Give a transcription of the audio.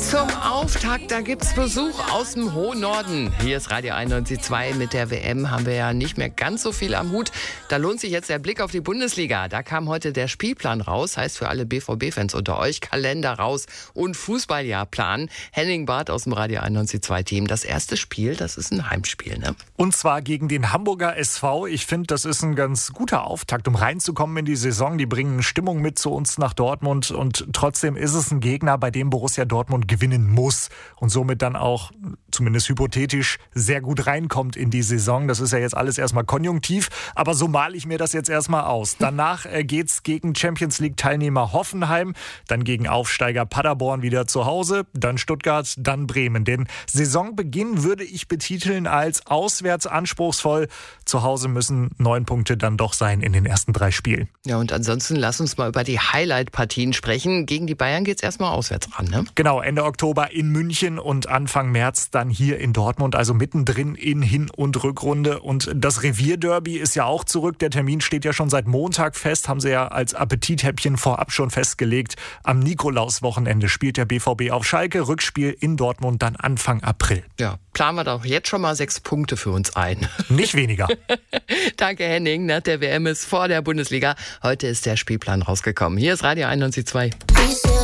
Zum Auftakt, da gibt's Besuch aus dem hohen Norden. Hier ist Radio 91.2. Mit der WM haben wir ja nicht mehr ganz so viel am Hut. Da lohnt sich jetzt der Blick auf die Bundesliga. Da kam heute der Spielplan raus, heißt für alle BVB-Fans unter euch, Kalender raus und Fußballjahrplan. Henning Barth aus dem Radio 91.2-Team. Das erste Spiel, das ist ein Heimspiel, ne? Und zwar gegen den Hamburger SV. Ich finde, das ist ein ganz guter Auftakt, um reinzukommen in die Saison. Die bringen Stimmung mit zu uns nach Dortmund und trotzdem ist es ein Gegner, bei dem Borussia Dortmund gewinnen muss und somit dann auch, zumindest hypothetisch, sehr gut reinkommt in die Saison. Das ist ja jetzt alles erstmal konjunktiv, aber so male ich mir das jetzt erstmal aus. Danach geht's gegen Champions-League-Teilnehmer Hoffenheim, dann gegen Aufsteiger Paderborn wieder zu Hause, dann Stuttgart, dann Bremen. Den Saisonbeginn würde ich betiteln als auswärts anspruchsvoll. Zu Hause müssen 9 Punkte dann doch sein in den ersten 3 Spielen. Ja, und ansonsten lass uns mal über die Highlight-Partien sprechen. Gegen die Bayern geht's erstmal auswärts ran, ne? Genau, Ende Oktober in München und Anfang März dann hier in Dortmund, also mittendrin in Hin- und Rückrunde. Und das Revierderby ist ja auch zurück. Der Termin steht ja schon seit Montag fest, haben sie ja als Appetithäppchen vorab schon festgelegt. Am Nikolauswochenende spielt der BVB auf Schalke, Rückspiel in Dortmund dann Anfang April. Ja, planen wir doch jetzt schon mal 6 Punkte für uns ein. Nicht weniger. Danke, Henning. Nach der WM ist vor der Bundesliga. Heute ist der Spielplan rausgekommen. Hier ist Radio 91.2.